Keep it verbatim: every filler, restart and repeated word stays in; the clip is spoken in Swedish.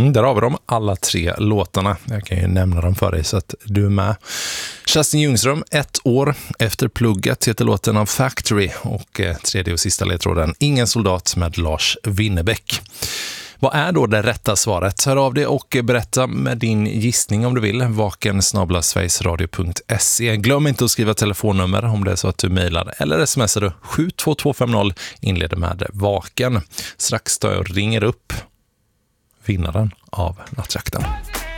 Mm, där har vi dem, alla tre låtarna. Jag kan ju nämna dem för dig så att du är med. Kerstin Ljungström, ett år efter plugget, heter låten av Factory. Och eh, tredje och sista ledtråden, Ingen soldat med Lars Winnerbäck. Vad är då det rätta svaret? Hör av dig och berätta med din gissning om du vill. vaken snabel-a sverigesradio punkt se. Glöm inte att skriva telefonnummer om det är så att du mejlar eller smsar du sju två två fem noll, inleder med vaken. Strax då jag ringer upp vinnaren av nattjakten.